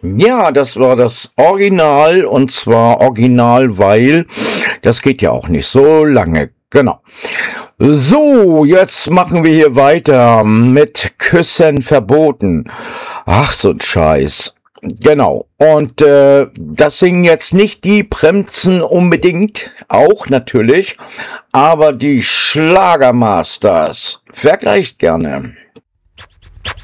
Ja, das war das Original und zwar original, weil das geht ja auch nicht so lange. Genau. So, jetzt machen wir hier weiter mit Küssen verboten. Ach, so ein Scheiß. Genau. Und das singen jetzt nicht die Bremsen unbedingt, auch natürlich, aber die Schlagermasters. Vergleicht gerne.